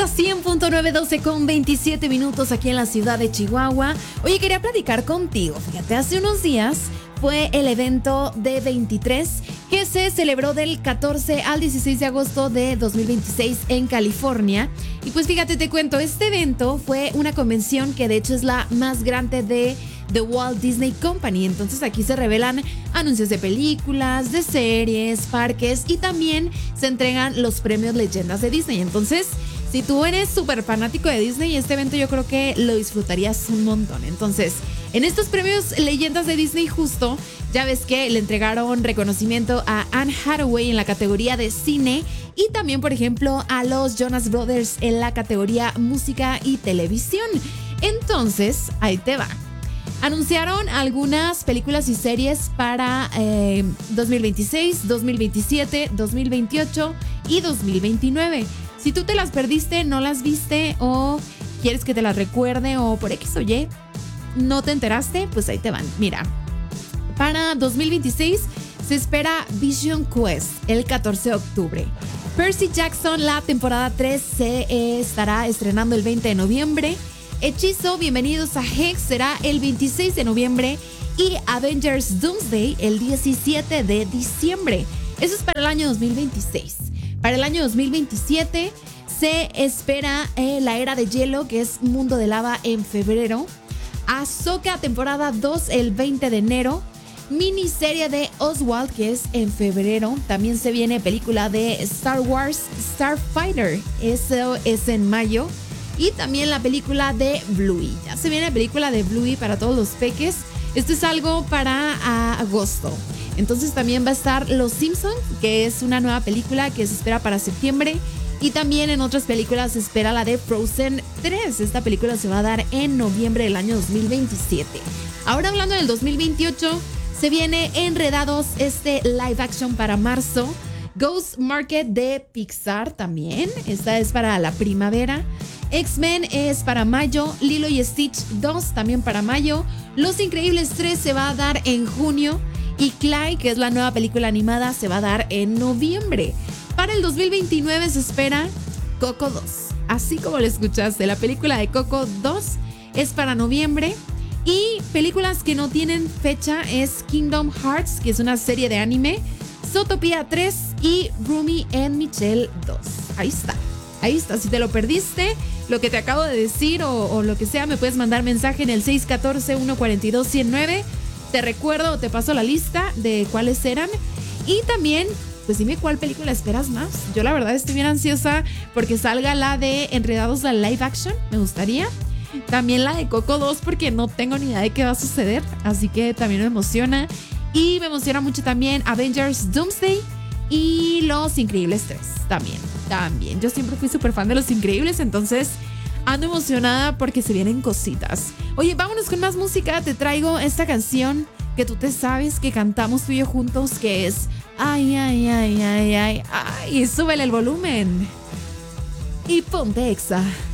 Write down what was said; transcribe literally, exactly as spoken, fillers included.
así en punto nueve doce con veintisiete minutos aquí en la ciudad de Chihuahua. Oye, quería platicar contigo. Fíjate, hace unos días fue el evento de veintitrés que se celebró del catorce al dieciséis de agosto de dos mil veintiséis en California. Y pues fíjate, te cuento, este evento fue una convención que de hecho es la más grande de The Walt Disney Company. Entonces aquí se revelan anuncios de películas, de series, parques y también se entregan los premios Leyendas de Disney. Entonces, si tú eres súper fanático de Disney, este evento yo creo que lo disfrutarías un montón. Entonces, en estos premios Leyendas de Disney justo, ya ves que le entregaron reconocimiento a Anne Hathaway en la categoría de cine y también, por ejemplo, a los Jonas Brothers en la categoría música y televisión. Entonces, ahí te va. Anunciaron algunas películas y series para eh, dos mil veintiséis, dos mil veintisiete, dos mil veintiocho y dos mil veintinueve. Si tú te las perdiste, no las viste o quieres que te las recuerde o por X o Y no te enteraste, pues ahí te van. Mira, para dos mil veintiséis se espera Vision Quest el catorce de octubre. Percy Jackson, la temporada tres, se eh, estará estrenando el veinte de noviembre. Hechizo, Bienvenidos a Hex, será el veintiséis de noviembre y Avengers Doomsday el diecisiete de diciembre. Eso es para el año dos mil veintiséis. Para el año dos mil veintisiete se espera eh, La Era de Hielo, que es Mundo de Lava, en febrero. Ahsoka temporada dos el veinte de enero. Miniserie de Oswald, que es en febrero. También se viene película de Star Wars Starfighter, eso es en mayo. Y también la película de Bluey. Ya se viene la película de Bluey para todos los peques. Esto es algo para uh, agosto. Entonces también va a estar Los Simpsons, que es una nueva película que se espera para septiembre. Y también en otras películas se espera la de Frozen tres. Esta película se va a dar en noviembre del año dos mil veintisiete. Ahora hablando del dos mil veintiocho, se viene Enredados, este live action para marzo. Ghost Market de Pixar también. Esta es para la primavera. X-Men es para mayo. Lilo y Stitch dos también para mayo. Los Increíbles tres se va a dar en junio. Y Clyde, que es la nueva película animada, se va a dar en noviembre. Para el dos mil veintinueve se espera Coco dos. Así como lo escuchaste, la película de Coco dos es para noviembre. Y películas que no tienen fecha es Kingdom Hearts, que es una serie de anime, Zootopia tres y Roomie and Michelle dos. Ahí está. Ahí está, si te lo perdiste, lo que te acabo de decir o, o lo que sea, me puedes mandar mensaje en el seis uno cuatro, uno cuatro dos, uno cero nueve. Te recuerdo o te paso la lista de cuáles eran. Y también, pues dime cuál película esperas más. Yo la verdad estoy bien ansiosa porque salga la de Enredados, la live action, me gustaría. También la de Coco dos porque no tengo ni idea de qué va a suceder, así que también me emociona. Y me emociona mucho también Avengers Doomsday y Los Increíbles tres, también, también. Yo siempre fui súper fan de Los Increíbles, entonces ando emocionada porque se vienen cositas. Oye, vámonos con más música. Te traigo esta canción que tú te sabes, que cantamos tú y yo juntos, que es Ay, ay, ay, ay, ay, ay. Súbele el volumen y ponte Exa.